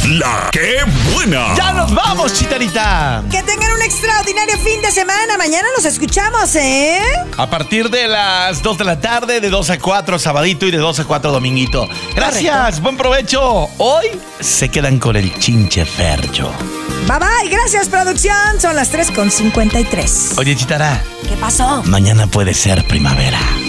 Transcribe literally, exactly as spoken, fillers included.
La que buena. ¡Ya nos vamos, Chicharita! Que tengan un extraordinario fin de semana. Mañana nos escuchamos, ¿eh? A partir de las dos de la tarde, de dos a cuatro sabadito y de dos a cuatro dominguito. Gracias, Correcto. buen provecho. Hoy se quedan con el chinche Fercho. Bye bye, gracias producción. Son las tres con cincuenta y tres. Oye, Chitara, ¿Qué pasó? mañana puede ser primavera.